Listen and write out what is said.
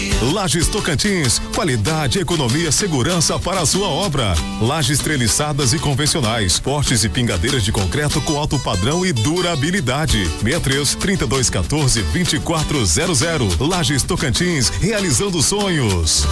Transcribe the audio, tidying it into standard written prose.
Lajes Tocantins, qualidade, economia, segurança para a sua obra. Lajes treliçadas e convencionais, portes e pingadeiras de concreto com alto padrão e durabilidade. 63-3214-2400. Lajes Tocantins, realizando sonhos.